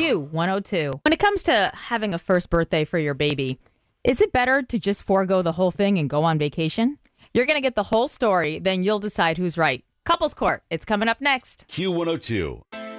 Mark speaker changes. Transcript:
Speaker 1: Q102. When it comes to having a first birthday for your baby, is it better to just forego the whole thing and go on vacation? You're going to get the whole story, then you'll decide who's right. Couples Court, it's coming up next.
Speaker 2: Q102.